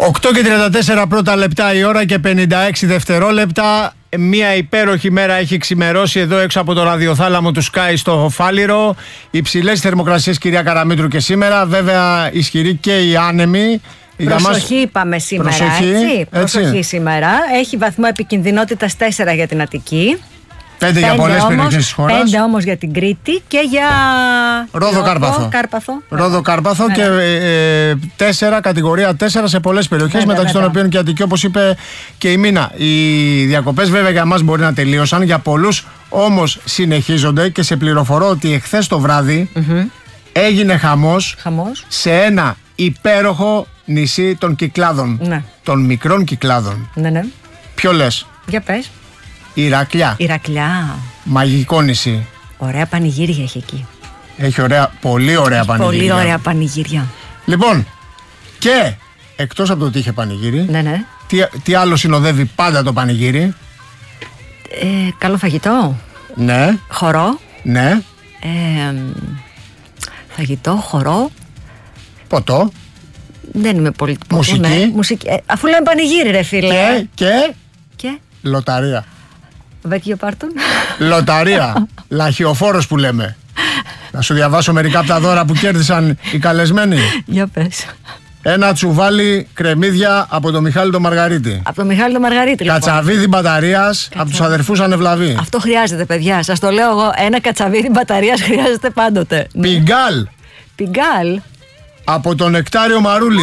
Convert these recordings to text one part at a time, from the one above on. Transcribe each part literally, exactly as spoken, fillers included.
οκτώ και τριάντα τέσσερα πρώτα λεπτά η ώρα και πενήντα έξι δευτερόλεπτα. Μια υπέροχη μέρα έχει ξημερώσει εδώ έξω από το ραδιοθάλαμο του Sky στο Φάληρο. Υψηλές θερμοκρασίες, κυρία Καραμήτρου, και σήμερα. Βέβαια ισχυρή και η άνεμη. Προσοχή μας... είπαμε σήμερα, Προσοχή, έτσι. έτσι. Προσοχή σήμερα. Έχει βαθμό επικινδυνότητας τέσσερα για την Αττική. Πέντε για πολλές περιοχές της χώρας. Πέντε όμως για την Κρήτη και για Ρόδο Κάρπαθο. Κάρπαθο. Ρόδο Κάρπαθο ναι, και ε, τέσσερα, κατηγορία τέσσερα σε πολλές περιοχές, ναι, μεταξύ ναι, των οποίων και Αττική, όπως είπε και η Μίνα. Οι διακοπές βέβαια για μας μπορεί να τελείωσαν, για πολλούς όμως συνεχίζονται και σε πληροφορώ ότι εχθές το βράδυ mm-hmm. έγινε χαμός, χαμός σε ένα υπέροχο νησί των Κυκλάδων, ναι. των μικρών Κυκλάδων. Ναι, ναι. Ποιο λες? Για πες. Ηρακλιά. Ηρακλιά. Μαγικό νησί. Ωραία πανηγύρια έχει εκεί. Έχει ωραία, πολύ ωραία έχει πανηγύρια. Πολύ ωραία πανηγύρια. Λοιπόν, και εκτός από το ότι είχε πανηγύρι, ναι, ναι. Τι, τι άλλο συνοδεύει πάντα το πανηγύρι? Ε, καλό φαγητό. Ναι. Χορό. Ναι. Ε, φαγητό, χορό. Ποτό. Δεν είμαι πολύ... Μουσική. Ναι. Μουσική. Ε, αφού λέμε πανηγύρι, ρε φίλε. Και, και, και. Λοταρία. Βέκιο πάρτον. Λοταρία. Λαχιοφόρος που λέμε. Να σου διαβάσω μερικά από τα δώρα που κέρδισαν οι καλεσμένοι. Για πες. Ένα τσουβάλι κρεμμύδια από τον Μιχάλη τον Μαργαρίτη. Από τον Μιχάλη τον Μαργαρίτη, λοιπόν. Κατσαβίδι μπαταρίας Κατσα... από τους αδερφούς Ανεβλαβή. Αυτό χρειάζεται, παιδιά. Σας το λέω εγώ. Ένα κατσαβίδι μπαταρίας χρειάζεται πάντοτε. Πιγκάλ. Πιγκάλ. Από τον Νεκτάριο Μαρούλη.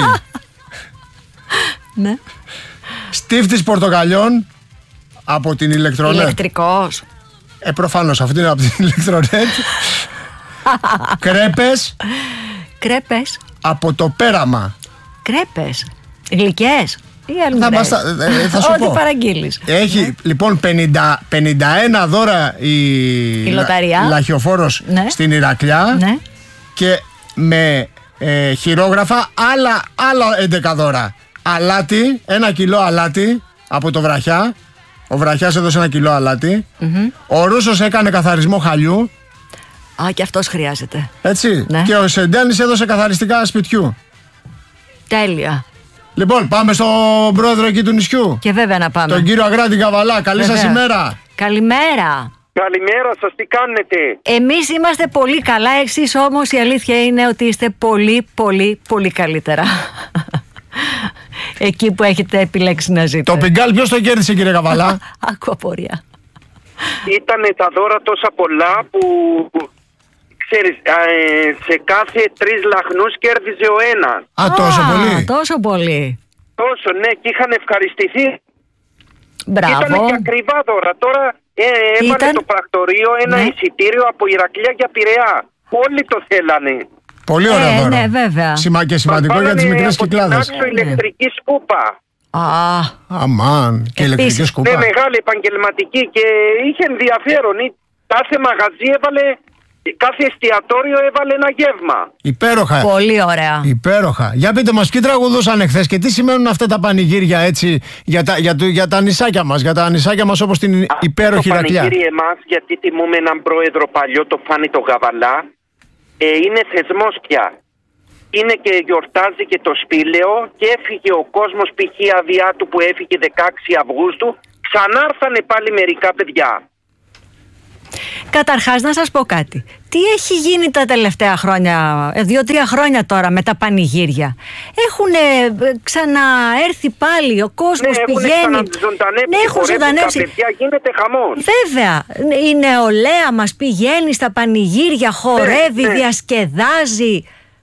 Ναι. Στίφτης πορτοκαλιών από την Ηλεκτρονέτ. Ηλεκτρικός. Ε, προφανώς αυτή είναι από την Ηλεκτρονέτ. Κρέπες. Κρέπες. Από το Πέραμα. Κρέπες. Γλυκές. Ή θα, μας, ε, θα σου ό,τι πω. παραγγείλεις. Έχει ναι. λοιπόν πενήντα, πενήντα ένα δώρα η, η λοταρία. Λα, Λαχιοφόρος ναι. στην Ηρακλιά ναι. και με ε, χειρόγραφα άλλα, άλλα έντεκα δώρα. Αλάτι, ένα κιλό αλάτι από το Βραχιά. Ο Βραχιάς έδωσε ένα κιλό αλάτι. Mm-hmm. Ο Ρούσος έκανε καθαρισμό χαλιού. Α, και αυτός χρειάζεται. Έτσι. Ναι. Και ο Σεντένης έδωσε καθαριστικά σπιτιού. Τέλεια. Λοιπόν, πάμε στον πρόεδρο εκεί του νησιού. Και βέβαια να πάμε. Τον κύριο Αγράτη Καβαλά. Καλή σας ημέρα. Καλημέρα. Καλημέρα σας, τι κάνετε? Εμείς είμαστε πολύ καλά, εσείς όμως η αλήθεια είναι ότι είστε πολύ πολύ πολύ καλύτερα. Εκεί που έχετε επιλέξει να ζείτε. Το πιγκάλ ποιος το κέρδισε, κύριε Καβαλά? Άκου απορία. Ήτανε τα δώρα τόσα πολλά που ξέρεις, σε κάθε τρεις λαχνούς κέρδιζε ο ένας. Α, τόσο Α, πολύ. Τόσο πολύ. Τόσο, ναι, και είχαν ευχαριστηθεί. Μπράβο. Ήτανε και ακριβά δώρα. Τώρα ε, έβαλε Ήταν... το πρακτορείο ένα ναι. εισιτήριο από Ηρακλιά για Πειραιά. Όλοι το θέλανε. Πολύ ωραία ε, δώρα. Ναι, βέβαια. Σημα και σημαντικό για τις μικρές Κυκλάδες. Από την ηλεκτρική σκούπα. Α, αμάν, και ηλεκτρική σκούπα. Ναι, μεγάλη επαγγελματική και είχε ενδιαφέρον. Κάθε μαγαζί έβαλε, κάθε εστιατόριο έβαλε ένα γεύμα. Υπέροχα. Πολύ ωραία. Υπέροχα. Για πείτε μας, ποιοι τραγουδούσαν εχθές και τι σημαίνουν αυτά τα πανηγύρια έτσι για τα, για, για τα νησάκια μας, για τα νησάκια μας όπως την Α, υπέροχη Ηρακλιά. Το πανηγύρι εμάς, γιατί τιμούμε έναν πρόεδρο παλιό, το Φάνη το Γαβαλά, ε, είναι θεσμός πια. Είναι και γιορτάζει και το σπήλαιο και έφυγε ο κόσμος, π.χ. αδειά του που έφυγε δεκαέξι Αυγούστου, ξανάρθανε πάλι μερικά παιδιά. Καταρχάς να σας πω κάτι. Τι έχει γίνει τα τελευταία χρόνια, δύο-τρία χρόνια τώρα με τα πανηγύρια? Έχουν ξαναέρθει πάλι, ο κόσμος ναι, πηγαίνει. Ναι, έχουν ζωντανέψει. Τα παιδιά, γίνεται χαμός. Βέβαια, η νεολαία μας πηγαίνει στα πανηγύρια, χορεύει, ναι, ναι. διασκεδάζει.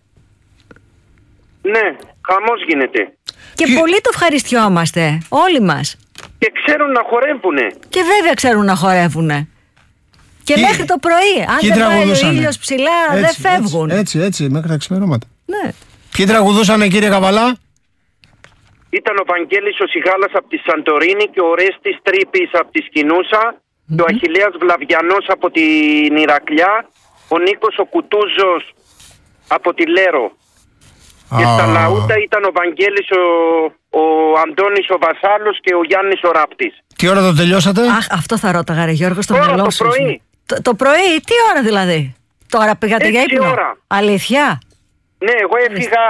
Ναι, χαμός γίνεται. Και και πολύ το ευχαριστιόμαστε, όλοι μας. Και ξέρουν να χορεύουνε. Και βέβαια ξέρουν να χορεύουνε. Και, και μέχρι το πρωί. Αν δεν πάει ο ήλιος ψηλά, έτσι, δεν φεύγουν. Έτσι, έτσι, έτσι, μέχρι τα ξημερώματα. Ναι. Ποιοι τραγουδούσανε, κύριε Καβαλά? Ήταν ο Βαγγέλης ο Σιγάλας από τη Σαντορίνη και ο Ρέστης Τρίπης από τη Σκηνούσα, mm-hmm. και ο Αχιλλέας Βλαβιανός από την Ηρακλιά, ο Νίκος ο Κουτούζος από τη Λέρο. Ah. Και στα λαούτα ήταν ο Βαγγέλης ο, ο Αντώνης ο Βασάλος και ο Γιάννης ο Ράπτης. Τι ώρα το τελειώσατε? Αχ, αυτό θα ρώταγα, ρε Γιώργο, στο Τώρα, μυαλό το σου. πρωί. Το, το πρωί, τι ώρα δηλαδή? Τώρα πήγατε για ύπνο? Ώρα. Αλήθεια? Ναι, εγώ έφυγα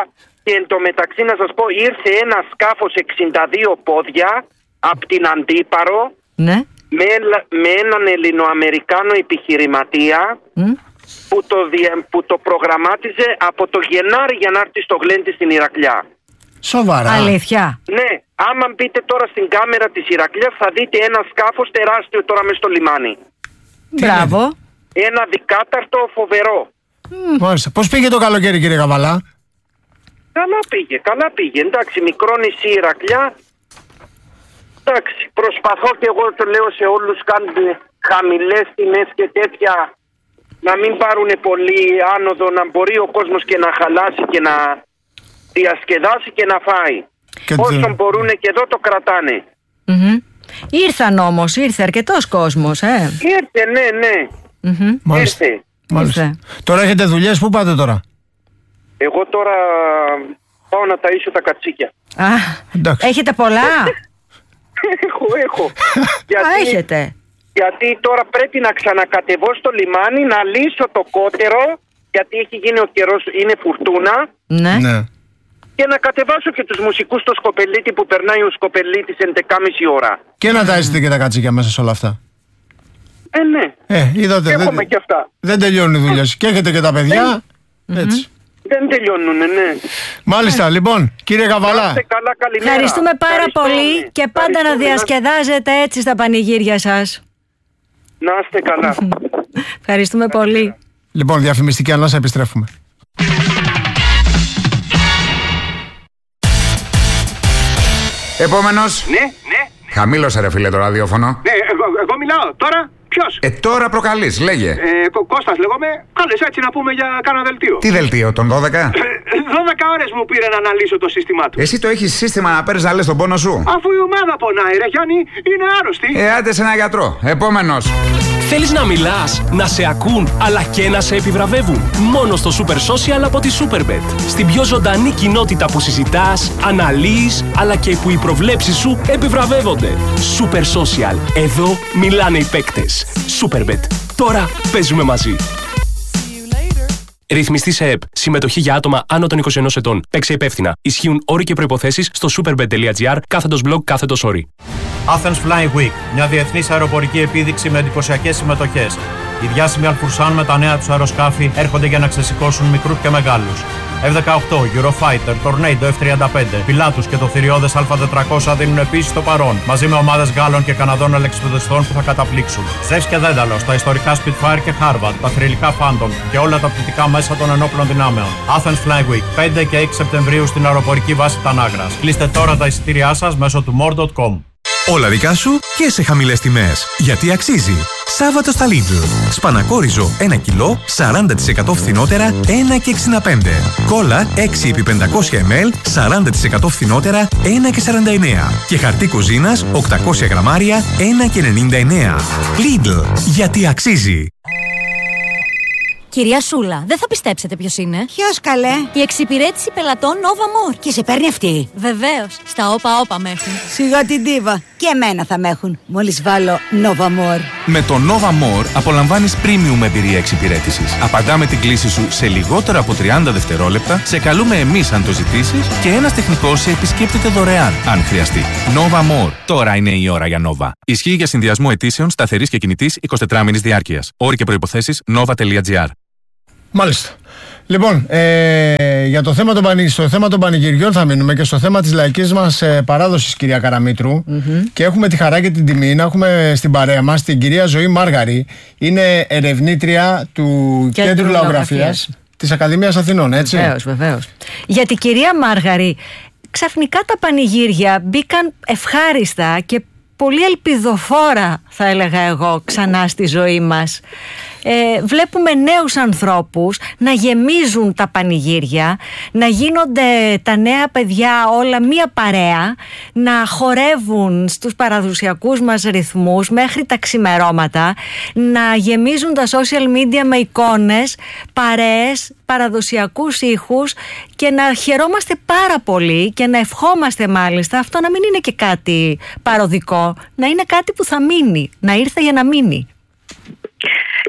Και εν τω μεταξύ να σας πω, ήρθε ένα σκάφος εξήντα δύο πόδια από την Αντίπαρο, ναι. με, με έναν Ελληνοαμερικάνο επιχειρηματία mm. που, το, που το προγραμμάτιζε από το Γενάρη για να έρθει στο Γλέντι στην Ηρακλιά. Σοβαρά? Αλήθεια? Ναι, άμα μπείτε τώρα στην κάμερα της Ηρακλιάς θα δείτε ένα σκάφος τεράστιο τώρα μες στο λιμάνι. Μπράβο. Ένα δικάταρτο φοβερό. Mm. Μάλιστα. Πώς πήγε το καλοκαίρι, κύριε Καβαλά? Καλά πήγε, καλά πήγε. Εντάξει, μικρό νησί Ηρακλιά. Εντάξει, προσπαθώ και εγώ το λέω σε όλους, κάντε χαμηλές τιμές και τέτοια, να μην πάρουν πολύ άνοδο, να μπορεί ο κόσμος και να χαλάσει και να διασκεδάσει και να φάει. Και όσο τε... μπορούν και εδώ το κρατάνε. Mm-hmm. Ήρθαν όμως, ήρθε αρκετός κόσμος, ε. Ήρθε, ναι, ναι. Mm-hmm. Ήρθε. Μάλιστα. Τώρα έχετε δουλειές, πού πάτε τώρα? Εγώ τώρα πάω να ταΐσω τα κατσίκια. Α, έχετε πολλά? Έχω, έχω. Γιατί, Α, έχετε. Γιατί τώρα πρέπει να ξανακατεβώ στο λιμάνι, να λύσω το κότερο, γιατί έχει γίνει ο καιρός, είναι φουρτούνα. Ναι. ναι. Και να κατεβάσω και τους μουσικούς στο Σκοπελίτη που περνάει ο Σκοπελίτης έντεκα και μισή ώρα. Και να ταΐσετε και τα κατσίκια μέσα σε όλα αυτά. Ε, ναι. Ε, είδατε, έχουμε δεν, και αυτά. Δεν τελειώνουν οι δουλειές. Και έχετε και τα παιδιά. Ε, έτσι. Δεν τελειώνουν, ναι. Μάλιστα, λοιπόν, κύριε Καβαλά. Καλά, καλημέρα. Ευχαριστούμε πάρα πολύ και πάντα να διασκεδάζετε έτσι στα πανηγύρια σας. Να είστε καλά. Ευχαριστούμε πολύ. Λοιπόν, διαφημιστική ανάσα, επιστρέφουμε. Επόμενος. Ναι, ναι. Χαμήλωσε ρε φίλε το ραδιόφωνο. Ναι, εγώ, εγώ μιλάω. Τώρα ποιος? Ε, τώρα προκαλείς, λέγε. Ε, Κω- Κώστας λέγομαι. Κάλες έτσι να πούμε για κάνα δελτίο. Τι δελτίο, τον δώδεκα? Ε, δώδεκα ώρες μου πήρε να αναλύσω το σύστημά του. Εσύ το έχεις σύστημα να παίρνεις να λες τον πόνο σου? Αφού η ομάδα πονάει ρε Γιάννη, είναι άρρωστη. Ε, άντε σε ένα γιατρό. Επόμενος. Θέλεις να μιλάς, να σε ακούν, αλλά και να σε επιβραβεύουν? Μόνο στο Super Social από τη Superbet. Στην πιο ζωντανή κοινότητα που συζητάς, αναλύεις, αλλά και που οι προβλέψεις σου επιβραβεύονται. Super Social. Εδώ μιλάνε οι παίκτες. Superbet. Τώρα παίζουμε μαζί. Ρυθμιστή σε ΕΠ. Συμμετοχή για άτομα άνω των είκοσι ενός ετών. Παίξε υπεύθυνα. Ισχύουν όροι και προϋποθέσεις στο superbet τελεία gr κάθετος blog κάθετος όροι. Athens Flying Week, μια διεθνής αεροπορική επίδειξη με εντυπωσιακές συμμετοχές. Οι διάσημοι Αλφουρσάν με τα νέα τους αεροσκάφη έρχονται για να ξεσηκώσουν μικρούς και μεγάλους. εφ δεκαοκτώ, Eurofighter, Tornado εφ τριάντα πέντε, Pilatus και το θηριώδες Α τετρακόσια δίνουν επίσης το παρόν, μαζί με ομάδες Γάλλων και Καναδών αλεξιπτοδιστών που θα καταπλήξουν. Ζεύς και Δένταλος, τα ιστορικά Spitfire και Harvard, τα θρυλικά Phantom και όλα τα πτυτικά μέσα των ενόπλων δυνάμεων. Athens Flying Week, πέντε και έξι Σεπτεμβρίου στην αεροπορική βάση Τανάγρας. Κλείστε τώρα τα εισιτήριά σας μέσω του more τελεία com. Όλα δικά σου και σε χαμηλές τιμές. Γιατί αξίζει. Σάββατο στα Lidl. Σπανακόριζο ένα κιλό, σαράντα τοις εκατό φθηνότερα, ένα και εξήντα πέντε. Κόλλα έξι επί πεντακόσια μιλιλίτρα, σαράντα τοις εκατό φθηνότερα, ένα και σαράντα εννέα. Και χαρτί κουζίνας, οκτακόσια γραμμάρια, ένα και ενενήντα εννέα. Lidl. Γιατί αξίζει. Κυρία Σούλα, δεν θα πιστέψετε ποιος είναι. Ποιος καλέ? Η εξυπηρέτηση πελατών Nova More. Και σε παίρνει αυτή? Βεβαίως. Στα όπα όπα με έχουν. Σιγά την ντίβα. Και εμένα θα με έχουν. Μόλις βάλω Nova More. Με το Nova More απολαμβάνεις premium εμπειρία εξυπηρέτησης. Απαντάμε την κλήση σου σε λιγότερο από τριάντα δευτερόλεπτα, σε καλούμε εμείς αν το ζητήσεις και ένας τεχνικός σε επισκέπτεται δωρεάν αν χρειαστεί. Nova More. Τώρα είναι η ώρα για Nova. Ισχύει για συνδυασμό αιτήσεων σταθερής και κινητής εικοσιτετράμινης διάρκειας. Όροι και προϋποθέσεις nova τελεία gr. Μάλιστα. Λοιπόν, ε, για το θέμα, των πανη, στο θέμα των πανηγυριών θα μείνουμε και στο θέμα της λαϊκής μας ε, παράδοσης, κυρία Καραμήτρου. Mm-hmm. Και έχουμε τη χαρά και την τιμή να έχουμε στην παρέα μας την κυρία Ζωή Μάργαρη. Είναι ερευνήτρια του Κέντρου, Κέντρου Λαογραφίας της Ακαδημίας Αθηνών, έτσι. Βεβαίως, βεβαίως. Για την κυρία Μάργαρη, ξαφνικά τα πανηγύρια μπήκαν ευχάριστα και πολύ ελπιδοφόρα, θα έλεγα εγώ, ξανά στη ζωή μας. Ε, βλέπουμε νέους ανθρώπους να γεμίζουν τα πανηγύρια, να γίνονται τα νέα παιδιά όλα μία παρέα, να χορεύουν στους παραδοσιακούς μας ρυθμούς μέχρι τα ξημερώματα, να γεμίζουν τα social media με εικόνες, παρέες, παραδοσιακούς ήχους και να χαιρόμαστε πάρα πολύ και να ευχόμαστε μάλιστα αυτό να μην είναι και κάτι παροδικό, να είναι κάτι που θα μείνει, να ήρθε για να μείνει.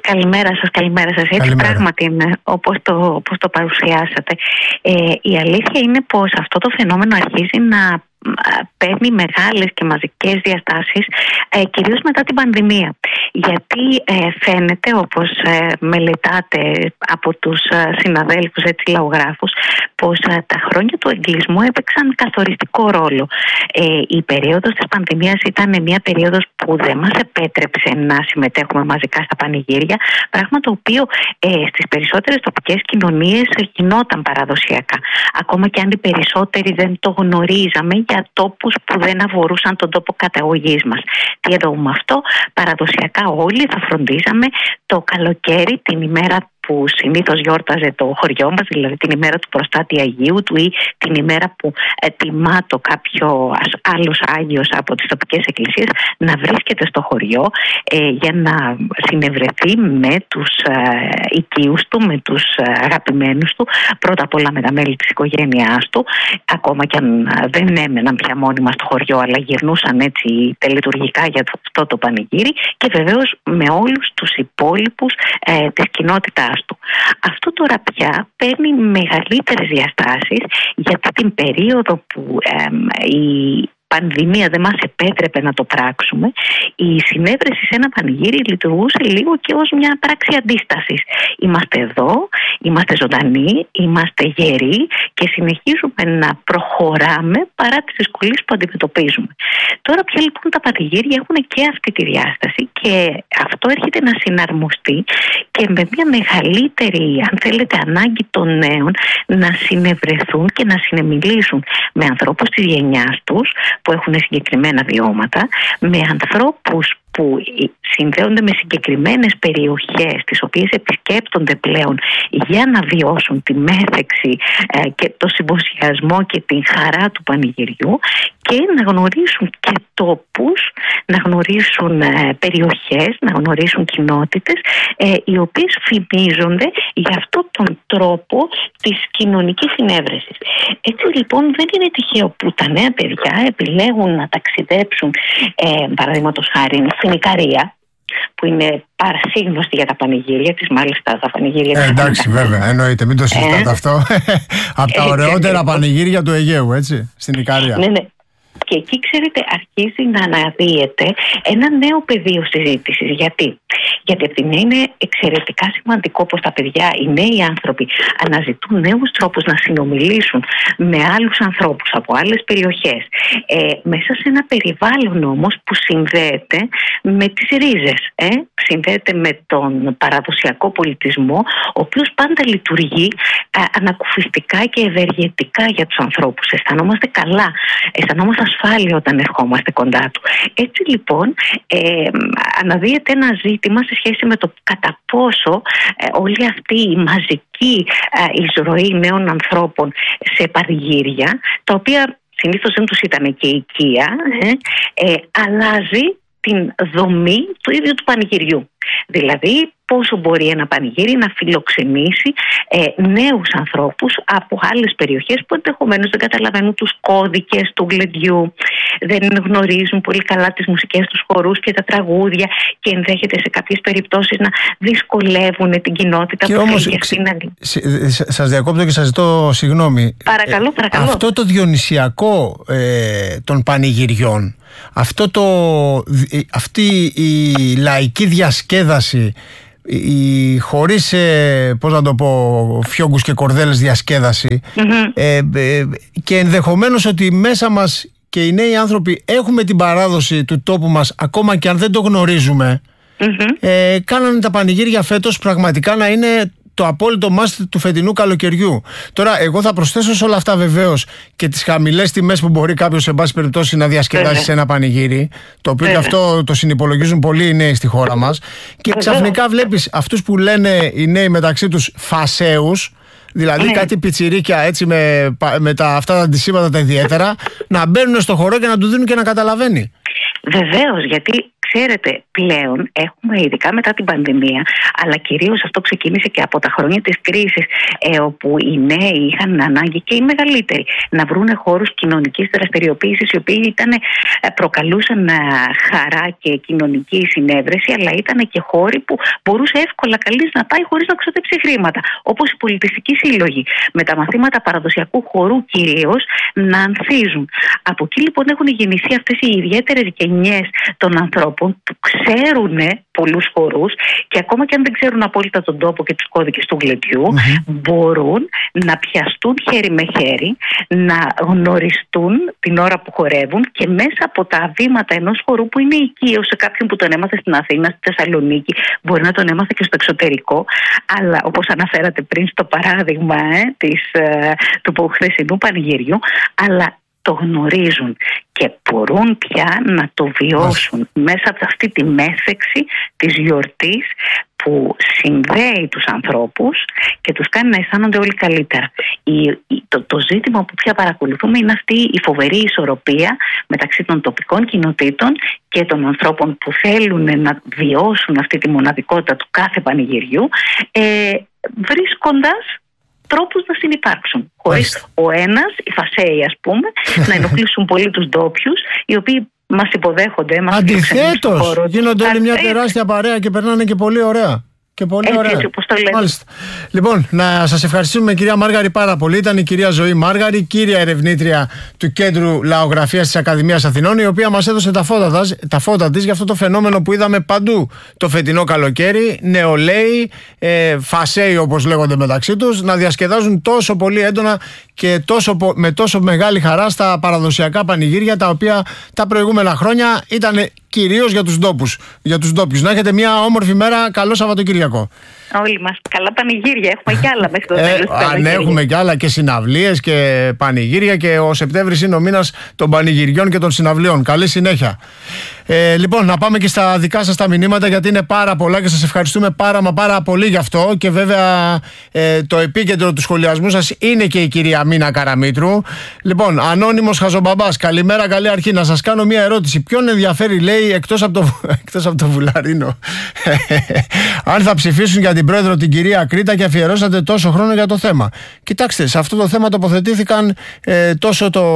Καλημέρα σας, καλημέρα σας. Έτσι καλημέρα. Πράγματι είναι όπως το, όπως το παρουσιάσατε. Ε, η αλήθεια είναι πως αυτό το φαινόμενο αρχίζει να παίρνει μεγάλες και μαζικές διαστάσεις, ε, κυρίως μετά την πανδημία. Γιατί ε, φαίνεται, όπως ε, μελετάτε από τους ε, συναδέλφους, έτσι, λαογράφους, πως ε, τα χρόνια του εγκλισμού έπαιξαν καθοριστικό ρόλο. Ε, η περίοδος της πανδημίας ήταν μια περίοδος που δεν μας επέτρεψε να συμμετέχουμε μαζικά στα πανηγύρια, πράγμα το οποίο ε, στις περισσότερες τοπικές κοινωνίες γινόταν παραδοσιακά. Ακόμα και αν οι περισσότεροι δεν το γνωρίζαμε για τόπους που δεν αφορούσαν τον τόπο καταγωγής μας. Τι εννοούμε αυτό? Παραδοσιακά όλοι θα φροντίζαμε το καλοκαίρι, την ημέρα που συνήθως γιόρταζε το χωριό μας, δηλαδή την ημέρα του προστάτη Αγίου του ή την ημέρα που ε, τιμά το κάποιο άλλος Άγιος από τις τοπικές εκκλησίες, να βρίσκεται στο χωριό ε, για να συνευρεθεί με τους ε, οικείους του, με τους ε, αγαπημένους του, πρώτα απ' όλα με τα μέλη της οικογένειάς του, ακόμα και αν ε, δεν έμεναν πια μόνιμα στο χωριό, αλλά γυρνούσαν έτσι τελετουργικά για αυτό το πανηγύρι, και βεβαίως με όλους τους υπόλοιπους ε, της κοινότητάς του. Αυτό τώρα πια παίρνει μεγαλύτερες διαστάσεις, γιατί την περίοδο που ε, η πανδημία δεν μας επέτρεπε να το πράξουμε, η συνέβρεση σε ένα πανηγύρι λειτουργούσε λίγο και ως μια πράξη αντίστασης. Είμαστε εδώ, είμαστε ζωντανοί, είμαστε γεροί και συνεχίζουμε να προχωράμε παρά τις δυσκολίες που αντιμετωπίζουμε. Τώρα πια λοιπόν τα πανηγύρια έχουν και αυτή τη διάσταση, και αυτό έρχεται να συναρμοστεί και με μια μεγαλύτερη, αν θέλετε, ανάγκη των νέων να συνευρεθούν και να συνεμιλήσουν με ανθρώπους της γενιάς τους που έχουν συγκεκριμένα βιώματα, με ανθρώπους που συνδέονται με συγκεκριμένες περιοχές τις οποίες επισκέπτονται πλέον για να βιώσουν τη μέθεξη ε, και το συμποσιασμό και την χαρά του πανηγυριού, και να γνωρίσουν και τόπους, να γνωρίσουν ε, περιοχές, να γνωρίσουν κοινότητες ε, οι οποίες φημίζονται για αυτόν τον τρόπο της κοινωνικής συνέβρεσης. Έτσι λοιπόν δεν είναι τυχαίο που τα νέα παιδιά επιλέγουν να ταξιδέψουν ε, παραδείγματος χάρη στην Ικαρία, που είναι παρασύγνωστη για τα πανηγύρια της, μάλιστα τα πανηγύρια ε, εντάξει, βέβαια, εννοείται, μην το συζητάτε ε, αυτό. Από τα ωραιότερα ε, πανηγύρια του Αιγαίου, έτσι, στην Ικαρία. Ναι, ναι. Και εκεί, ξέρετε, αρχίζει να αναδύεται ένα νέο πεδίο συζήτησης. Γιατί? Γιατί από τη μία είναι εξαιρετικά σημαντικό πως τα παιδιά, οι νέοι άνθρωποι, αναζητούν νέους τρόπους να συνομιλήσουν με άλλους ανθρώπους από άλλες περιοχές, ε, μέσα σε ένα περιβάλλον όμως που συνδέεται με τις ρίζες, ε, συνδέεται με τον παραδοσιακό πολιτισμό, ο οποίος πάντα λειτουργεί ε, ανακουφιστικά και ευεργετικά για τους ανθρώπους. Αισθανόμαστε καλά, αισθανόμαστε ασφάλεια όταν ερχόμαστε κοντά του. Έτσι λοιπόν ε, αναδύεται ένα ζήτημα σε σχέση με το κατά πόσο ε, όλη αυτή η μαζική ε, εισρωή νέων ανθρώπων σε πανηγύρια, τα οποία συνήθως δεν τους ήταν και οικία, ε, ε, αλλάζει την δομή του ίδιου του πανηγυριού. Δηλαδή πόσο μπορεί ένα πανηγύρι να φιλοξενήσει ε, νέους ανθρώπους από άλλες περιοχές που ενδεχομένως δεν καταλαβαίνουν τους κώδικες του γλεντιού, δεν γνωρίζουν πολύ καλά τις μουσικές τους χορούς και τα τραγούδια, και ενδέχεται σε κάποιες περιπτώσεις να δυσκολεύουν την κοινότητα. Και που όμως, θέλει ξε... να... σας διακόπτω και σας ζητώ συγγνώμη. Παρακαλώ, παρακαλώ. Αυτό το διονυσιακό ε, των πανηγυριών, αυτό το, αυτή η λαϊκή διασκέδαση, η χωρίς, ε, πώς να το πω, φιόγκους και κορδέλες διασκέδαση, mm-hmm. ε, ε, και ενδεχομένως ότι μέσα μας και οι νέοι άνθρωποι έχουμε την παράδοση του τόπου μας, ακόμα και αν δεν το γνωρίζουμε, mm-hmm. ε, κάνανε τα πανηγύρια φέτος πραγματικά να είναι το απόλυτο μάστι του φετινού καλοκαιριού. Τώρα, εγώ θα προσθέσω σε όλα αυτά βεβαίως και τις χαμηλές τιμές που μπορεί κάποιος σε πάση περιπτώσει να διασκεδάσει Βέβαια. σε ένα πανηγύρι, το οποίο Βέβαια. και αυτό το συνυπολογίζουν πολλοί οι νέοι στη χώρα μας. Και Βέβαια. ξαφνικά βλέπεις αυτούς που λένε οι νέοι μεταξύ τους φασέους, δηλαδή mm. κάτι πιτσιρίκια έτσι με, με τα, αυτά τα αντισήματα τα ιδιαίτερα, να μπαίνουν στο χορό και να του δίνουν και να καταλαβαίνει. Βεβαίως, γιατί ξέρετε, πλέον έχουμε, ειδικά μετά την πανδημία, αλλά κυρίως αυτό ξεκίνησε και από τα χρόνια της κρίσης, ε, όπου οι νέοι είχαν ανάγκη, και οι μεγαλύτεροι, να βρουν χώρους κοινωνικής δραστηριοποίησης, οι οποίοι ήταν, προκαλούσαν χαρά και κοινωνική συνέβρεση, αλλά ήταν και χώροι που μπορούσε εύκολα καλής να πάει χωρίς να ξοδέψει χρήματα, όπως οι πολιτιστικοί σύλλογοι, με τα μαθήματα παραδοσιακού χορού κυρίως να ανθίζουν. Από εκεί λοιπόν έχουν γεννηθεί αυτές οι ιδιαίτερες γενιές των ανθρώπων που ξέρουν πολλούς χορούς, και ακόμα και αν δεν ξέρουν απόλυτα τον τόπο και τους κώδικες του γλεντιού, mm-hmm. μπορούν να πιαστούν χέρι με χέρι, να γνωριστούν την ώρα που χορεύουν, και μέσα από τα βήματα ενός χορού που είναι οικείο σε κάποιον που τον έμαθε στην Αθήνα, στη Θεσσαλονίκη, μπορεί να τον έμαθε και στο εξωτερικό, αλλά όπως αναφέρατε πριν στο παράδειγμα ε, της, ε, του χθεσινού πανηγυριού, αλλά το γνωρίζουν και μπορούν πια να το βιώσουν μέσα από αυτή τη μέθεξη της γιορτής που συνδέει τους ανθρώπους και τους κάνει να αισθάνονται όλοι καλύτερα. Η, το, το ζήτημα που πια παρακολουθούμε είναι αυτή η φοβερή ισορροπία μεταξύ των τοπικών κοινοτήτων και των ανθρώπων που θέλουν να βιώσουν αυτή τη μοναδικότητα του κάθε πανηγυριού, ε, βρίσκοντας τρόπους να συνυπάρξουν. Χωρίς ο ένας, οι φασέοι ας πούμε, να ενοχλήσουν πολύ τους ντόπιους, οι οποίοι μας υποδέχονται. Μας αντιθέτως, γίνονται όλοι μια τεράστια παρέα και περνάνε και πολύ ωραία. Και πολύ έτσι, ωραία. Έτσι, όπως το λέμε. Μάλιστα. Λοιπόν, να σας ευχαριστούμε, κυρία Μάργαρη, πάρα πολύ. Ήταν η κυρία Ζωή Μάργαρη, κύρια ερευνήτρια του Κέντρου Λαογραφίας της Ακαδημίας Αθηνών, η οποία μας έδωσε τα φώτα, τα φώτα της για αυτό το φαινόμενο που είδαμε παντού το φετινό καλοκαίρι. Νεολαίοι, ε, φασέοι όπως λέγονται μεταξύ τους, να διασκεδάζουν τόσο πολύ έντονα και τόσο, με τόσο μεγάλη χαρά στα παραδοσιακά πανηγύρια, τα οποία τα προηγούμενα χρόνια ήταν κυρίως για τους ντόπους, για τους ντόπιους. Να έχετε μια όμορφη μέρα. Καλό Σαββατοκύριακο. Όλοι μας. Καλά πανηγύρια. Έχουμε κι άλλα μέχρι το τέλος. Ε, αν έχουμε κι άλλα, και συναυλίες και πανηγύρια, και ο Σεπτέμβρης είναι ο μήνας των πανηγυριών και των συναυλίων. Καλή συνέχεια. Ε, λοιπόν, να πάμε και στα δικά σας τα μηνύματα, γιατί είναι πάρα πολλά και σας ευχαριστούμε πάρα μα πάρα πολύ γι' αυτό. Και βέβαια ε, το επίκεντρο του σχολιασμού σας είναι και η κυρία Μίνα Καραμήτρου. Λοιπόν, Ανώνυμος Χαζομπαμπάς, καλημέρα, καλή αρχή. Να σας κάνω μια ερώτηση. Ποιον ενδιαφέρει, λέει, εκτός από το, εκτός από το Βουλαρίνο, αν θα ψηφίσουν για την πρόεδρο την κυρία Κρήτα και αφιερώσατε τόσο χρόνο για το θέμα? Κοιτάξτε, σε αυτό το θέμα τοποθετήθηκαν ε, τόσο το,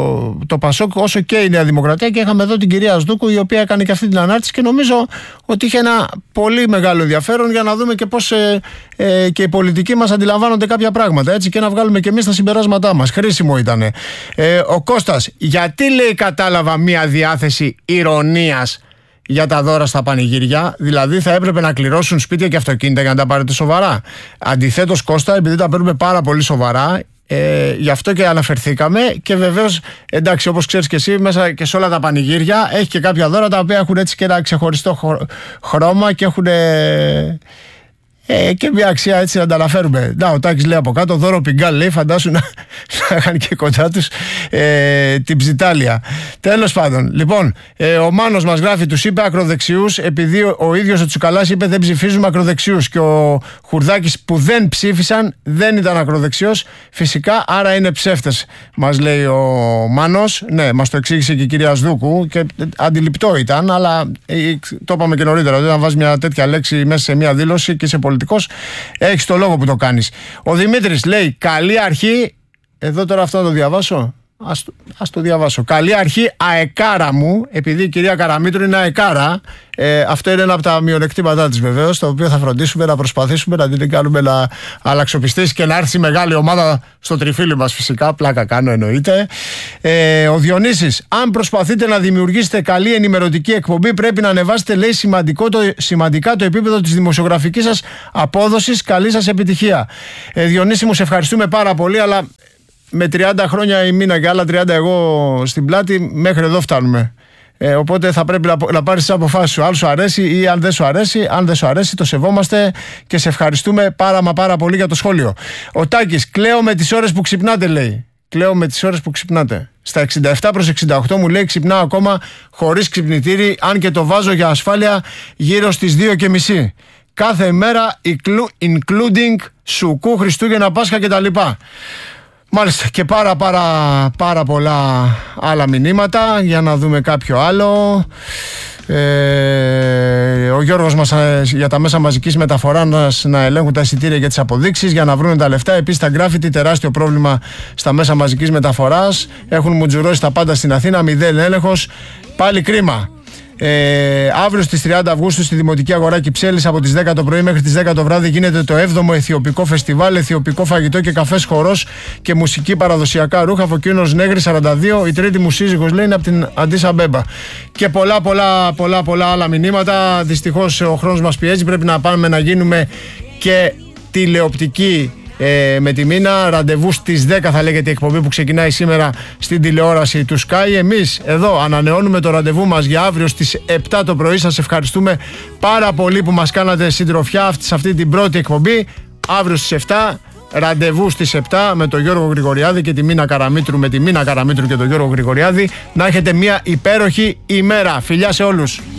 το Πασόκ όσο και η Νέα Δημοκρατία, και είχαμε εδώ την κυρία Σδούκου, η οποία έκανε και αυτή την ανάρτηση, και νομίζω ότι είχε ένα πολύ μεγάλο ενδιαφέρον για να δούμε και πώς ε, ε, και οι πολιτικοί μας αντιλαμβάνονται κάποια πράγματα, έτσι, και να βγάλουμε και εμείς τα συμπεράσματά μας. Χρήσιμο ήταν. Ε, ο Κώστας, γιατί, λέει, κατάλαβα μια διάθεση ηρωνίας για τα δώρα στα πανηγύρια, δηλαδή θα έπρεπε να κληρώσουν σπίτια και αυτοκίνητα για να τα πάρετε σοβαρά? Αντιθέτως, Κώστα, επειδή τα παίρνουμε πάρα πολύ σοβαρά, ε, γι' αυτό και αναφερθήκαμε, και βεβαίως, εντάξει, όπως ξέρεις και εσύ, μέσα και σε όλα τα πανηγύρια έχει και κάποια δώρα τα οποία έχουν έτσι και ένα ξεχωριστό χρώμα και έχουν ε, ε, και μια αξία, έτσι, να τα αναφέρουμε. Να, ο Τάκης λέει από κάτω, δώρο Πιγκάλ, λέει, φαντάσου να, να είχαν και κοντά τους ε, την Ψιτάλια. Τέλος πάντων, λοιπόν, ε, ο Μάνος μας γράφει, τους είπε ακροδεξιούς, επειδή ο, ο ίδιος ο Τσουκαλάς είπε δεν ψηφίζουμε ακροδεξιούς, και ο Χουρδάκης που δεν ψήφισαν δεν ήταν ακροδεξιός, φυσικά, άρα είναι ψεύτες, μας λέει ο Μάνος. Ναι, μας το εξήγησε και η κυρία Σδούκου, και αντιληπτό ήταν, αλλά ε, το είπαμε και νωρίτερα, ότι όταν βάζει μια τέτοια λέξη μέσα σε μια δήλωση και σε πολιτικός, έχεις το λόγο που το κάνεις. Ο Δημήτρης λέει, καλή αρχή. Εδώ τώρα αυτό να το διαβάσω. Ας, ας το διαβάσω. Καλή αρχή, αεκάρα μου, επειδή η κυρία Καραμήτρου είναι αεκάρα. Ε, αυτό είναι ένα από τα μειονεκτήματά της, βεβαίως, το οποίο θα φροντίσουμε να προσπαθήσουμε να την κάνουμε να αλλαξοπιστήσει και να έρθει μεγάλη ομάδα στο τριφύλι μας, φυσικά. Πλάκα κάνω, εννοείται. Ε, ο Διονύσης, αν προσπαθείτε να δημιουργήσετε καλή ενημερωτική εκπομπή, πρέπει να ανεβάσετε, λέει, σημαντικό το, σημαντικά το επίπεδο της δημοσιογραφικής σας απόδοσης. Καλή σας επιτυχία. Ε, Διονύση μου, σε ευχαριστούμε πάρα πολύ, αλλά με τριάντα χρόνια η Μίνα και άλλα τριάντα εγώ στην πλάτη, μέχρι εδώ φτάνουμε. Ε, οπότε θα πρέπει να, να πάρεις τις αποφάσεις σου. Αν σου αρέσει ή αν δεν σου αρέσει. Αν δεν σου αρέσει, το σεβόμαστε και σε ευχαριστούμε πάρα μα πάρα πολύ για το σχόλιο. Ο Τάκης, κλαίω με τις ώρες που ξυπνάτε, λέει. Κλαίω με τις ώρες που ξυπνάτε. Στα εξήντα επτά προς εξήντα οκτώ μου λέει, ξυπνάω ακόμα χωρίς ξυπνητήρι, αν και το βάζω για ασφάλεια γύρω στις δύο και μισή. Κάθε μέρα, including Σουκού, Χριστούγεννα, Πάσχα κτλ. Μάλιστα, και πάρα πάρα πάρα πολλά άλλα μηνύματα. Για να δούμε κάποιο άλλο. Ε, ο Γιώργος μας ε, για τα μέσα μαζικής μεταφοράς να ελέγχουν τα εισιτήρια για τις αποδείξεις για να βρουν τα λεφτά. Επίσης τα γκράφιτι, τεράστιο πρόβλημα στα μέσα μαζικής μεταφοράς. Έχουν μουτζουρώσει τα πάντα στην Αθήνα, μηδέν έλεγχος. Πάλι κρίμα. Ε, αύριο στις τριάντα Αυγούστου στη Δημοτική Αγορά Κυψέλης από τις δέκα το πρωί μέχρι τις δέκα το βράδυ γίνεται το έβδομο Αιθιοπικό Φεστιβάλ, αιθιοπικό φαγητό και καφές χορός και μουσική, παραδοσιακά ρούχα. Φωκίνος Νέγρη σαράντα δύο, η τρίτη μου σύζυγος λέει είναι από την Αντίσα Μπέμπα. Και πολλά πολλά πολλά πολλά άλλα μηνύματα. Δυστυχώς ο χρόνος μας πιέζει, πρέπει να πάμε να γίνουμε και τηλεοπτική Ε, με τη Μίνα. Ραντεβού στις δέκα θα λέγεται η εκπομπή που ξεκινάει σήμερα στην τηλεόραση του Sky. Εμείς εδώ ανανεώνουμε το ραντεβού μας για αύριο στις επτά το πρωί. Σας ευχαριστούμε πάρα πολύ που μας κάνατε συντροφιά σε αυτή την πρώτη εκπομπή. Αύριο στις επτά, ραντεβού στις επτά με τον Γιώργο Γρηγοριάδη και τη Μίνα Καραμήτρου, με τη Μίνα Καραμήτρου και τον Γιώργο Γρηγοριάδη. Να έχετε μια υπέροχη ημέρα. Φιλιά σε όλους.